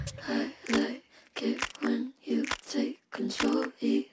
I like it when you take control. Even